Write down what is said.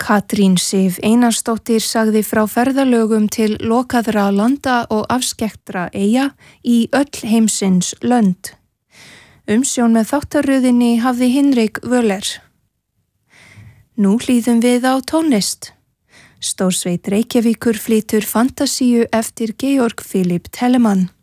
Katrín Sif Einarsdóttir sagði frá ferðalögum til lokaðra landa og afskekktra eyja í öll heimsins lönd. Umsjón með þáttaröðinni hafði Hinrik Völler. Nú hlýðum við á tónlist. Stórsveit Reykjavíkur flytur Fantasíu eftir Georg Philipp Telemann.